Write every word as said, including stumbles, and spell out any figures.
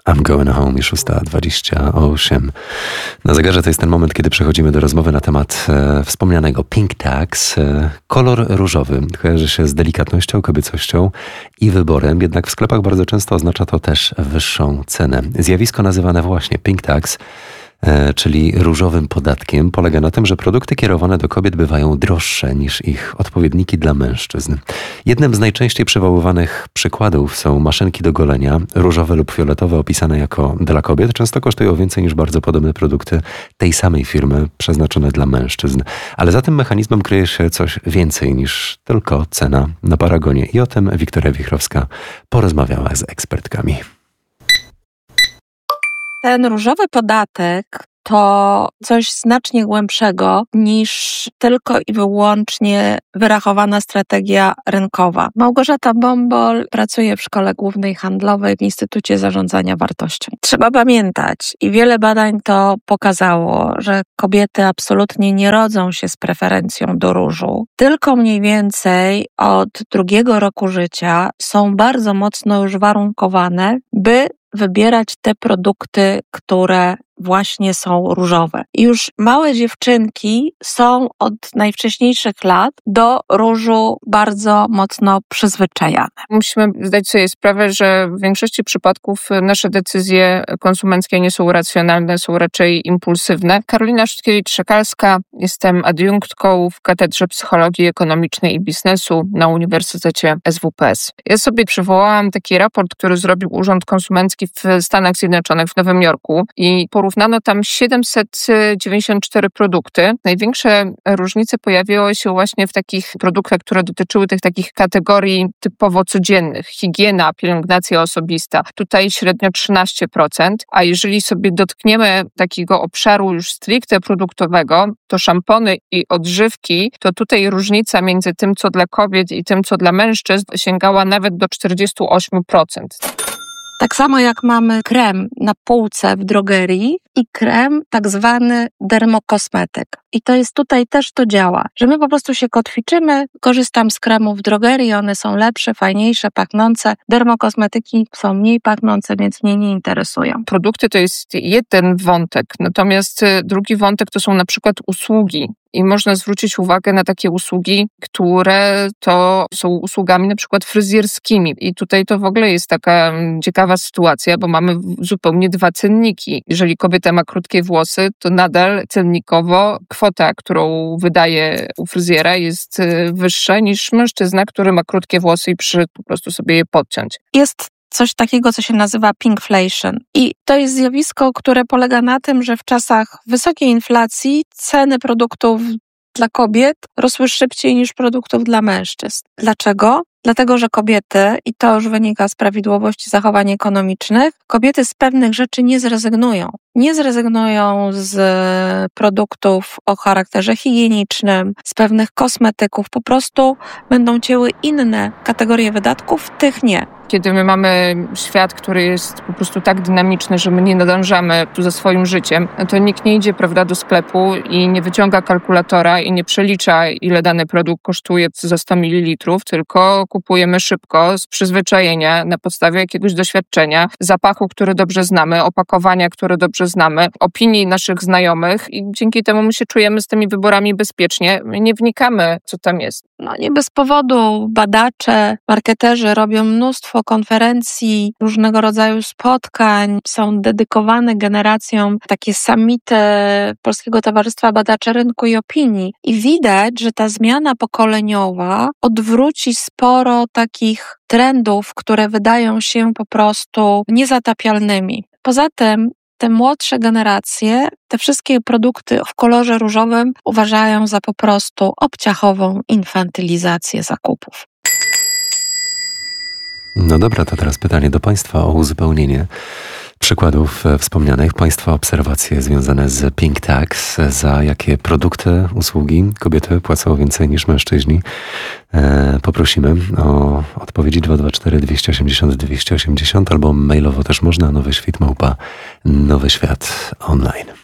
I'm going home, już szósta dwadzieścia osiem. Na zegarze to jest ten moment, kiedy przechodzimy do rozmowy na temat e, wspomnianego Pink Tax. E, kolor różowy kojarzy się z delikatnością, kobiecością i wyborem, jednak w sklepach bardzo często oznacza to też wyższą cenę. Zjawisko nazywane właśnie Pink Tax, e, czyli różowym podatkiem, polega na tym, że produkty kierowane do kobiet bywają droższe niż ich odpowiedniki dla mężczyzn. Jednym z najczęściej przywoływanych przykładów są maszynki do golenia, różowe lub fioletowe, opisane jako dla kobiet. Często kosztują więcej niż bardzo podobne produkty tej samej firmy, przeznaczone dla mężczyzn. Ale za tym mechanizmem kryje się coś więcej niż tylko cena na paragonie. I o tym Wiktoria Wichrowska porozmawiała z ekspertkami. Ten różowy podatek to coś znacznie głębszego niż tylko i wyłącznie wyrachowana strategia rynkowa. Małgorzata Bombol pracuje w Szkole Głównej Handlowej w Instytucie Zarządzania Wartością. Trzeba pamiętać, i wiele badań to pokazało, że kobiety absolutnie nie rodzą się z preferencją do różu, tylko mniej więcej od drugiego roku życia są bardzo mocno już warunkowane, by wybierać te produkty, które właśnie są różowe. I już małe dziewczynki są od najwcześniejszych lat do różu bardzo mocno przyzwyczajane. Musimy zdać sobie sprawę, że w większości przypadków nasze decyzje konsumenckie nie są racjonalne, są raczej impulsywne. Karolina Szutkiewicz-Szekalska, jestem adiunktką w Katedrze Psychologii Ekonomicznej i Biznesu na Uniwersytecie S W P S. Ja sobie przywołałam taki raport, który zrobił Urząd Konsumencki w Stanach Zjednoczonych, w Nowym Jorku, i porównano tam siedemset dziewięćdziesiąt cztery produkty. Największe różnice pojawiły się właśnie w takich produktach, które dotyczyły tych takich kategorii typowo codziennych. Higiena, pielęgnacja osobista. Tutaj średnio trzynaście procent, a jeżeli sobie dotkniemy takiego obszaru już stricte produktowego, to szampony i odżywki, to tutaj różnica między tym, co dla kobiet i tym, co dla mężczyzn, sięgała nawet do czterdzieści osiem procent. Tak samo jak mamy krem na półce w drogerii i krem tak zwany dermokosmetyk. I to jest tutaj też to działa, że my po prostu się kotwiczymy, korzystam z kremów w drogerii, one są lepsze, fajniejsze, pachnące. Dermokosmetyki są mniej pachnące, więc mnie nie interesują. Produkty to jest jeden wątek, natomiast drugi wątek to są na przykład usługi. I można zwrócić uwagę na takie usługi, które to są usługami na przykład fryzjerskimi. I tutaj to w ogóle jest taka ciekawa sytuacja, bo mamy zupełnie dwa cenniki. Jeżeli kobieta ma krótkie włosy, to nadal cennikowo kwota, którą wydaje u fryzjera, jest wyższa niż mężczyzna, który ma krótkie włosy i przyszedł po prostu sobie je podciąć. Jest coś takiego, co się nazywa pinkflation. I to jest zjawisko, które polega na tym, że w czasach wysokiej inflacji ceny produktów dla kobiet rosły szybciej niż produktów dla mężczyzn. Dlaczego? Dlatego, że kobiety, i to już wynika z prawidłowości zachowań ekonomicznych, kobiety z pewnych rzeczy nie zrezygnują. Nie zrezygnują z produktów o charakterze higienicznym, z pewnych kosmetyków. Po prostu będą cięły inne kategorie wydatków, tych nie. Kiedy my mamy świat, który jest po prostu tak dynamiczny, że my nie nadążamy tu ze swoim życiem, to nikt nie idzie, prawda, do sklepu i nie wyciąga kalkulatora i nie przelicza, ile dany produkt kosztuje za sto mililitrów, tylko kupujemy szybko, z przyzwyczajenia, na podstawie jakiegoś doświadczenia, zapachu, który dobrze znamy, opakowania, które dobrze znamy, opinii naszych znajomych i dzięki temu my się czujemy z tymi wyborami bezpiecznie. My nie wnikamy, co tam jest. No nie bez powodu badacze, marketerzy robią mnóstwo konferencji, różnego rodzaju spotkań, są dedykowane generacjom takie summity Polskiego Towarzystwa Badaczy Rynku i Opinii. I widać, że ta zmiana pokoleniowa odwróci sporo takich trendów, które wydają się po prostu niezatapialnymi. Poza tym te młodsze generacje te wszystkie produkty w kolorze różowym uważają za po prostu obciachową infantylizację zakupów. No dobra, to teraz pytanie do Państwa o uzupełnienie przykładów wspomnianych. Państwa obserwacje związane z Pink Tax. Za jakie produkty, usługi kobiety płacą więcej niż mężczyźni? E, poprosimy o odpowiedzi dwa dwa cztery dwieście osiemdziesiąt dwieście osiemdziesiąt albo mailowo też można nowy świat małpa nowy świat online.